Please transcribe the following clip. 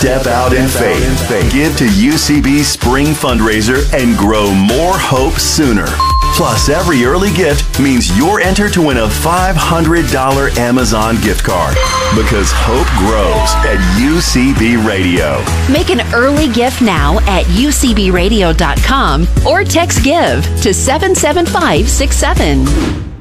Step out in faith. Give to UCB's spring fundraiser and grow more hope sooner. Plus, every early gift means you're entered to win a $500 Amazon gift card. Because hope grows at UCB Radio. Make an early gift now at ucbradio.com or text GIVE to 77567.